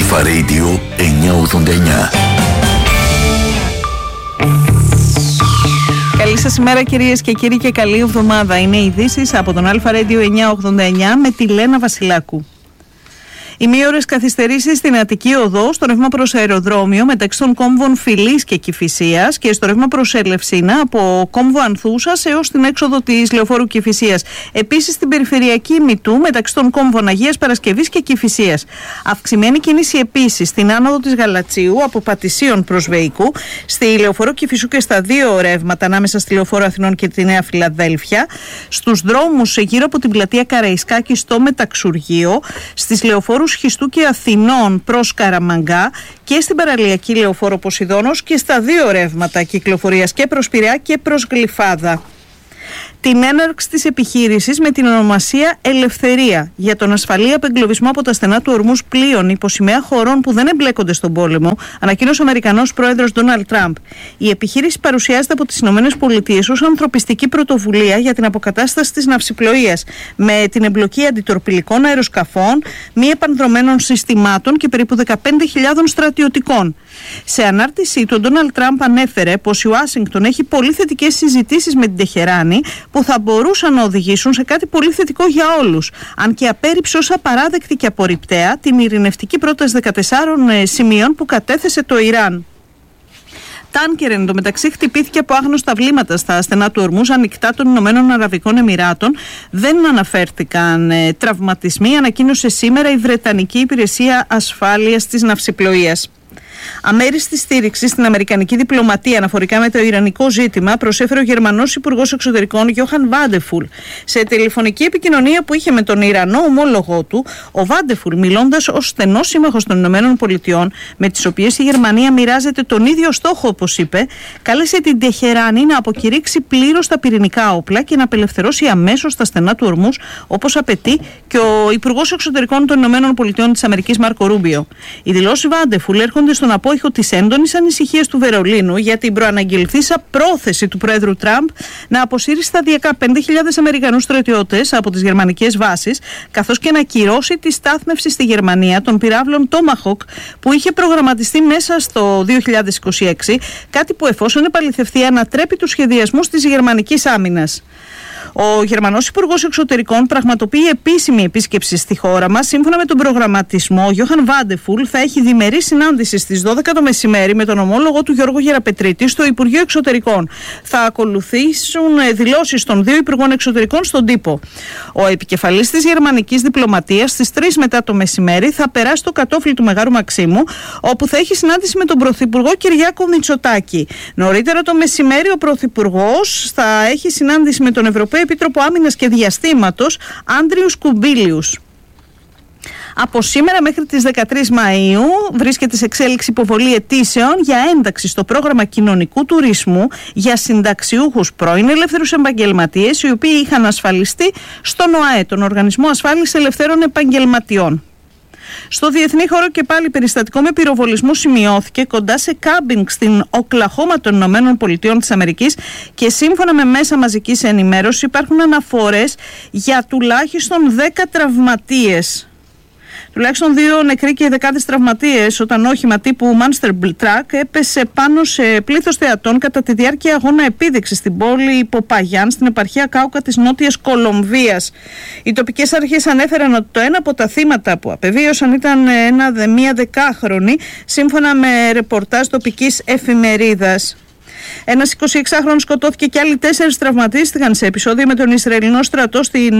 Αλφα Radio 989. Καλή σας ημέρα κυρίες και κύριοι και καλή εβδομάδα. Είναι οι ειδήσεις από τον Αλφα Radio 989 με τη Λένα Βασιλάκου. Ημίωρες καθυστερήσεις στην Αττική Οδό, στο ρεύμα προς αεροδρόμιο μεταξύ των κόμβων Φιλής και Κηφισίας και στο ρεύμα προς Ελευσίνα από κόμβο Ανθούσας έως την έξοδο της λεωφόρου Κηφισίας. Επίσης στην περιφερειακή Μητού μεταξύ των κόμβων Αγίας Παρασκευής και Κηφισίας. Αυξημένη κίνηση επίσης στην άνοδο της Γαλατσίου από Πατησίων προς Βεϊκού, στη λεωφόρο Κηφισού και στα δύο ρεύματα ανάμεσα στη λεωφόρο Αθηνών και τη Νέα Φιλαδέλφια, στους δρόμους γύρω από την πλατεία Καραϊσκάκη στο Μεταξουργείο, στις λεωφόρους Χιστού και Αθηνών προς Καραμαγκά και στην παραλιακή λεωφόρο Ποσειδώνος και στα δύο ρεύματα κυκλοφορίας και προς Πειραιά και προς Γλυφάδα. Την έναρξη της επιχείρησης με την ονομασία Ελευθερία για τον ασφαλή απεγκλωβισμό από τα στενά του ορμούς πλοίων υπό σημαία χωρών που δεν εμπλέκονται στον πόλεμο, ανακοίνωσε ο Αμερικανός πρόεδρος Ντόναλντ Τραμπ. Η επιχείρηση παρουσιάζεται από τις ΗΠΑ ως ανθρωπιστική πρωτοβουλία για την αποκατάσταση της ναυσιπλοείας, με την εμπλοκή αντιτορπιλικών αεροσκαφών, μη επανδρομένων συστημάτων και περίπου 15.000 στρατιωτικών. Σε ανάρτησή του, ο Ντόναλντ Τραμπ ανέφερε πως η Ουάσιγκτον έχει πολύ θετικές συζητήσεις με την Τεχεράνη που θα μπορούσαν να οδηγήσουν σε κάτι πολύ θετικό για όλους, αν και απέρριψε ως απαράδεκτη και απορριπταία την ειρηνευτική πρόταση 14 σημείων που κατέθεσε το Ιράν. Τάνκερ εν τω μεταξύ χτυπήθηκε από άγνωστα βλήματα στα στενά του ορμούς ανοιχτά των Ηνωμένων Αραβικών Εμιράτων. Δεν αναφέρθηκαν τραυματισμοί, ανακοίνωσε σήμερα η Βρετανική Υπηρεσία Ασφάλειας της Ναυσιπλοείας. Αμέριστη στήριξη στην αμερικανική διπλωματία αναφορικά με το ιρανικό ζήτημα προσέφερε ο Γερμανός Υπουργός Εξωτερικών Γιόχαν Βάντεφουλ. Σε τηλεφωνική επικοινωνία που είχε με τον Ιρανό ομόλογό του, ο Βάντεφουλ, μιλώντας ως στενός σύμμαχος των ΗΠΑ, με τις οποίες η Γερμανία μοιράζεται τον ίδιο στόχο, όπως είπε, κάλεσε την Τεχεράνη να αποκηρύξει πλήρως τα πυρηνικά όπλα και να απελευθερώσει αμέσως τα στενά του ορμούς, όπως απαιτεί και ο Υπουργός Εξωτερικών των ΗΠΑ Μάρκο Ρούμπιο. Οι δηλώσεις Βάντεφουλ έρχονται στον απόϊχο της έντονης ανησυχίας του Βερολίνου για την προαναγγελθήσα πρόθεση του Πρόεδρου Τραμπ να αποσύρει σταδιακά 5.000 Αμερικανούς στρατιώτες από τις γερμανικές βάσεις, καθώς και να ακυρώσει τη στάθμευση στη Γερμανία των πυράβλων Tomahawk που είχε προγραμματιστεί μέσα στο 2026, κάτι που εφόσον επαληθευτεί ανατρέπει τους σχεδιασμούς της γερμανικής άμυνας. Ο Γερμανός Υπουργός Εξωτερικών πραγματοποιεί επίσημη επίσκεψη στη χώρα μας. Σύμφωνα με τον προγραμματισμό, ο Γιόχαν Βάντεφουλ θα έχει διμερή συνάντηση στις 12 το μεσημέρι με τον ομόλογο του Γιώργο Γεραπετρίτη στο Υπουργείο Εξωτερικών. Θα ακολουθήσουν δηλώσεις των δύο Υπουργών Εξωτερικών στον τύπο. Ο επικεφαλής της γερμανικής διπλωματίας στις 3 μετά το μεσημέρι θα περάσει το κατόφλι του Μεγάρου Μαξίμου, όπου θα έχει συνάντηση με τον Πρωθυπουργό Κυριάκο Μητσοτάκη. Νωρίτερα το μεσημέρι ο Πρωθυπουργός θα έχει συνάντηση με τον Ευρωπαίο Επίτροπο Άμυνας και Διαστήματος Άντριους Κουμπίλιους. Από σήμερα μέχρι τις 13 Μαΐου βρίσκεται σε εξέλιξη υποβολή αιτήσεων για ένταξη στο πρόγραμμα κοινωνικού τουρισμού για συνταξιούχους πρώην ελεύθερους επαγγελματίες οι οποίοι είχαν ασφαλιστεί στον ΟΑΕ, τον Οργανισμό Ασφάλισης Ελευθέρων Επαγγελματιών. Στο διεθνή χώρο και πάλι περιστατικό με πυροβολισμό σημειώθηκε κοντά σε κάμπινγκ στην Οκλαχώμα των ΗΠΑ και σύμφωνα με μέσα μαζικής ενημέρωσης υπάρχουν αναφορές για τουλάχιστον 10 τραυματίες. Τουλάχιστον 2 νεκροί και δεκάδες τραυματίες όταν όχημα τύπου Monster Truck έπεσε πάνω σε πλήθος θεατών κατά τη διάρκεια αγώνα επίδειξης στην πόλη Ποπαγιάν στην επαρχία Κάουκα της Νότιας Κολομβίας. Οι τοπικές αρχές ανέφεραν ότι το ένα από τα θύματα που απεβίωσαν ήταν μία 10χρονη, σύμφωνα με ρεπορτάζ τοπικής εφημερίδας. Ένας 26χρονος σκοτώθηκε και άλλοι 4 τραυματίστηκαν σε επεισόδιο με τον Ισραηλινό στρατό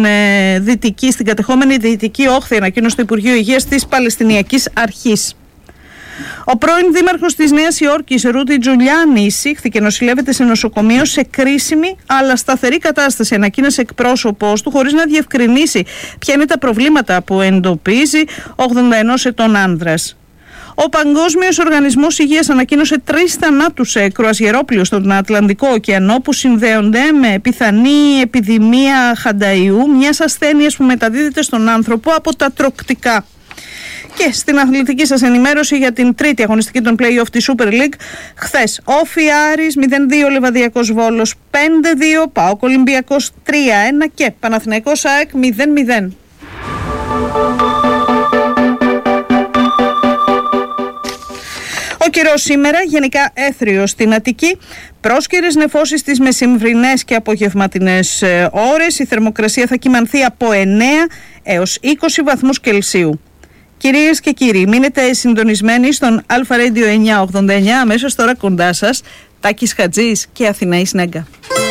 στην κατεχόμενη Δυτική Όχθη, ανακοίνωσε το Υπουργείο Υγείας της Παλαιστινιακής Αρχής. Ο πρώην δήμαρχος της Νέας Υόρκης, Ρούντι Τζουλιάνι, εισήχθηκε, νοσηλεύεται σε νοσοκομείο σε κρίσιμη αλλά σταθερή κατάσταση, ανακοίνωσε εκπρόσωπος του, χωρίς να διευκρινίσει ποια είναι τα προβλήματα που εντοπίζει ο 81 ετών άνδρας. Ο Παγκόσμιος Οργανισμός Υγείας ανακοίνωσε 3 θανάτους σε κρουαζιερόπλοιο στον Ατλαντικό ωκεανό που συνδέονται με πιθανή επιδημία χανταϊού, μιας ασθένειας που μεταδίδεται στον άνθρωπο από τα τρωκτικά. Και στην αθλητική σας ενημέρωση για την τρίτη αγωνιστική των play-off της Super League, χθες Όφι Άρης 0-2, Λεβαδιακός Βόλος 5-2, ΠΑΟΚ Ολυμπιακός 3-1 και Παναθηναϊκός ΑΕΚ 0-0. Χθηρό σήμερα, γενικά έθριο στην Αττική. Πρόσκαιρες νεφώσεις στις μεσημβρινές και απογευματινές ώρες. Η θερμοκρασία θα κυμανθεί από 9 έως 20 βαθμούς Κελσίου. Κυρίες και κύριοι, μείνετε συντονισμένοι στον Αλφα Radio 989. Αμέσως τώρα κοντά σας, Τάκης Χατζής και Αθηναής Νέγκα.